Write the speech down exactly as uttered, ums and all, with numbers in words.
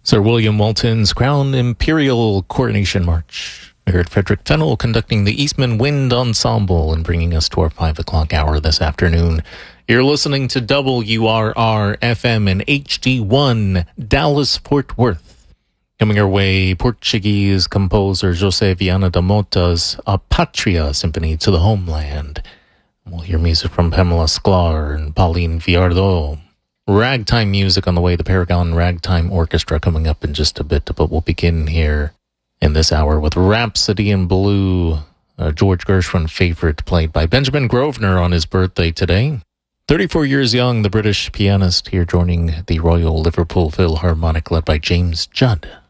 Sir William Walton's Crown Imperial Coronation March. We heard Frederick Fennell conducting the Eastman Wind Ensemble and bringing us to our five o'clock hour this afternoon. You're listening to W R R F M and H D one, Dallas-Fort Worth. Coming our way, Portuguese composer José Viana da Mota's A Pátria Symphony to the Homeland. We'll hear music from Pamela Sklar and Pauline Viardot. Ragtime music on the way, the Paragon Ragtime Orchestra coming up in just a bit, but we'll begin here in this hour with Rhapsody in Blue, a George Gershwin favorite played by Benjamin Grosvenor on his birthday today. thirty-four years young, the British pianist here joining the Royal Liverpool Philharmonic led by James Judd.